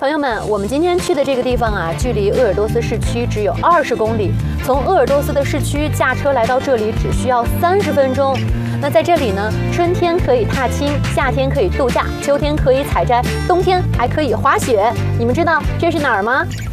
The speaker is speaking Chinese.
朋友们，我们今天去的这个地方啊，距离鄂尔多斯市区只有20公里。从鄂尔多斯的市区驾车来到这里只需要30分钟。那在这里呢，春天可以踏青，夏天可以度假，秋天可以采摘，冬天还可以滑雪。你们知道这是哪儿吗？